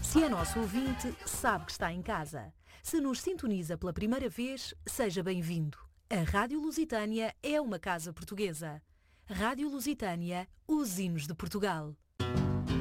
Se é nosso ouvinte, sabe que está em casa. Se nos sintoniza pela primeira vez, seja bem-vindo. A Rádio Lusitânia é uma casa portuguesa. Rádio Lusitânia, os hinos de Portugal.